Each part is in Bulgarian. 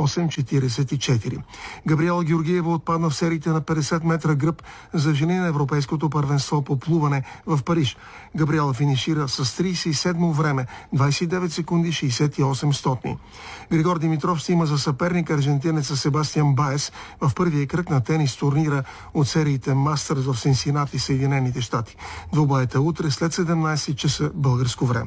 28-44. Габриела Георгиева отпадна в сериите на 50 метра гръб за жени на Европейското първенство по плуване в Париж. Габриела финишира с 37 време, 29 секунди 68 стотни. Григор Димитров ще има за съперник аржентинеца Себастиан Баес в първия кръг на тенис турнира от сериите Мастърс в Синсинати, Съединените щати. Двубоят е утре след 17 часа българско време.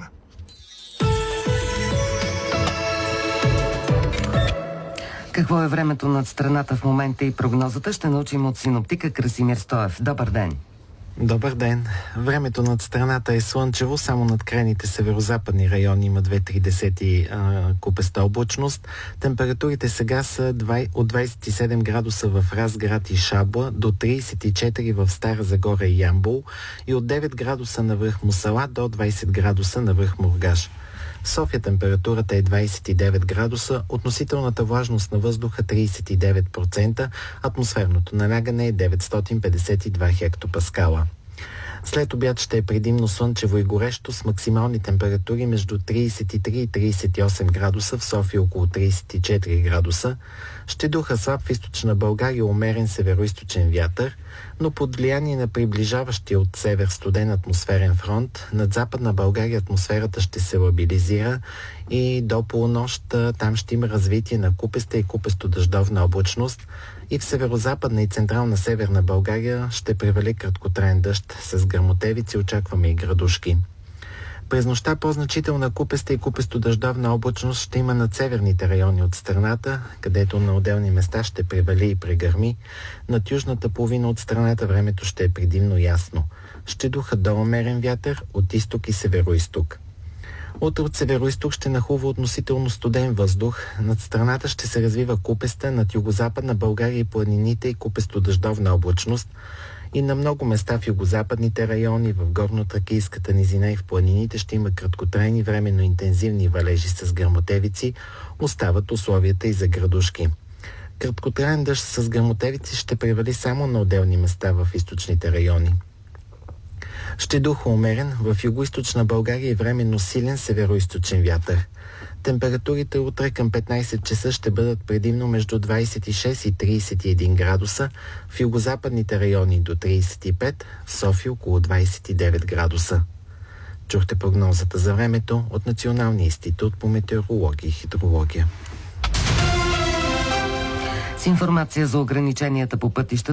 Какво е времето над страната в момента и прогнозата ще научим от синоптика Красимир Стоев. Добър ден! Добър ден! Времето над страната е слънчево, само над крайните северозападни райони има 2-3 купеста облачност. Температурите сега са от 27 градуса в Разград и Шабла до 34 в Стара Загора и Ямбол и от 9 градуса на връх Мусала до 20 градуса на връх Мургаш. В София температурата е 29 градуса, относителната влажност на въздуха 39%, атмосферното налягане е 952 хектопаскала. След обяд ще е предимно слънчево и горещо с максимални температури между 33 и 38 градуса, в София около 34 градуса. Ще духа слаб в източна България умерен североизточен вятър, но под влияние на приближаващия от север студен атмосферен фронт, над западна България атмосферата ще се лабилизира и до полунощ там ще има развитие на купеста и купесто-дъждовна облачност и в северозападна и централна северна България ще превали краткотраен дъжд с гръмотевици, очакваме и градушки. През нощта по-значителна купеста и купесто-дъждовна облачност ще има над северните райони от страната, където на отделни места ще превали и прегърми. Над южната половина от страната времето ще е предимно ясно. Ще духа до умерен вятър от изток и североизток. Утре от североизток ще нахлува относително студен въздух. Над страната ще се развива купеста, над югозападна България и планините и купесто-дъждовна облачност. И на много места в югозападните райони, в горно-тракийската низина и в планините ще има краткотрайни временно интензивни валежи с гръмотевици, остават условията и за градушки. Краткотраен дъжд с гръмотевици ще превали само на отделни места в източните райони. Ще духа умерен, в югоизточна България и временно силен североизточен вятър. Температурите утре към 15 часа ще бъдат предимно между 26 и 31 градуса, в югозападните райони до 35, в София около 29 градуса. Чухте прогнозата за времето от Националния институт по метеорология и хидрология. С информация за ограниченията по пътищата